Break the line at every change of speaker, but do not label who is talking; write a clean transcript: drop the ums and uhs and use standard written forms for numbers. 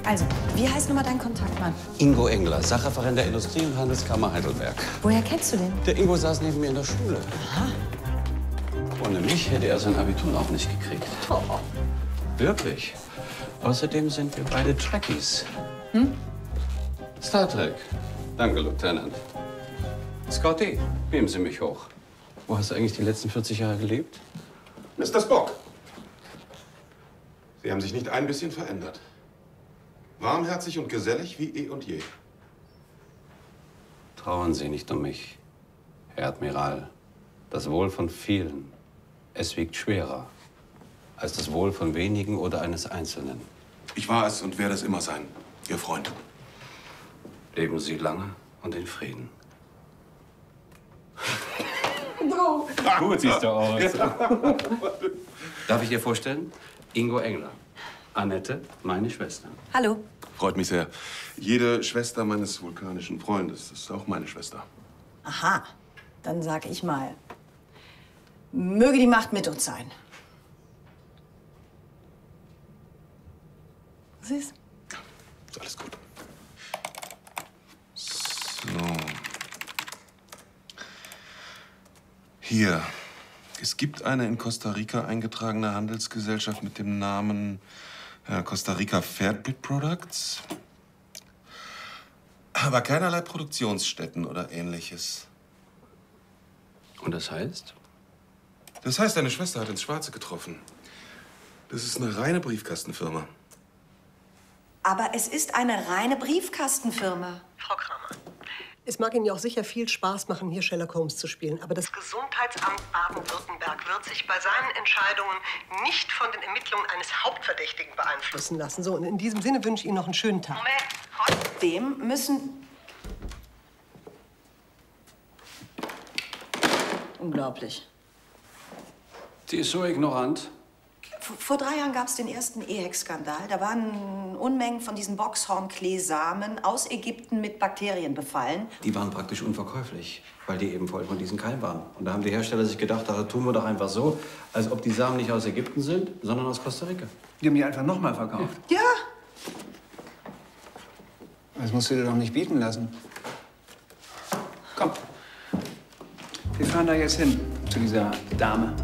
Also, wie heißt nochmal dein Kontaktmann?
Ingo Engler, Sachreferent der Industrie- und Handelskammer Heidelberg.
Woher kennst du den?
Der Ingo saß neben mir in der Schule.
Aha.
Ohne mich hätte er sein Abitur auch nicht gekriegt.
Oh.
Wirklich. Außerdem sind wir beide Trekkies. Hm? Star Trek. Danke, Lieutenant. Scotty, nehmen Sie mich hoch. Wo hast du eigentlich die letzten 40 Jahre gelebt?
Mr. Spock, Sie haben sich nicht ein bisschen verändert. Warmherzig und gesellig wie eh und je.
Trauern Sie nicht um mich, Herr Admiral. Das Wohl von vielen, es wiegt schwerer als das Wohl von wenigen oder eines Einzelnen.
Ich war es und werde es immer sein, Ihr Freund.
Leben Sie lange und in Frieden.
No.
Gut siehst du aus. Darf ich dir vorstellen? Ingo Engler. Annette, meine Schwester.
Hallo.
Freut mich sehr. Jede Schwester meines vulkanischen Freundes ist auch meine Schwester.
Aha, dann sag ich mal, möge die Macht mit uns sein. Siehst?
Ist alles gut. So. Hier. Es gibt eine in Costa Rica eingetragene Handelsgesellschaft mit dem Namen Costa Rica Fairbreed Products. Aber keinerlei Produktionsstätten oder Ähnliches.
Und das heißt?
Das heißt, deine Schwester hat ins Schwarze getroffen. Das ist eine reine Briefkastenfirma.
Aber es ist eine reine Briefkastenfirma.
Frau Kramer, es mag Ihnen ja auch sicher viel Spaß machen, hier Sherlock Holmes zu spielen, aber das Gesundheitsamt Baden-Württemberg wird sich bei seinen Entscheidungen nicht von den Ermittlungen eines Hauptverdächtigen beeinflussen lassen. So, und in diesem Sinne wünsche ich Ihnen noch einen schönen Tag.
Moment, dem müssen... Unglaublich.
Sie ist so ignorant.
Vor 3 Jahren gab es den ersten EHEC-Skandal. Da waren Unmengen von diesen Boxhornkleesamen aus Ägypten mit Bakterien befallen.
Die waren praktisch unverkäuflich, weil die eben voll von diesen Keim waren. Und da haben die Hersteller sich gedacht, da tun wir doch einfach so, als ob die Samen nicht aus Ägypten sind, sondern aus Costa Rica.
Die haben die einfach nochmal verkauft.
Ja.
Das musst du dir doch nicht bieten lassen. Komm. Wir fahren da jetzt hin, zu dieser Dame.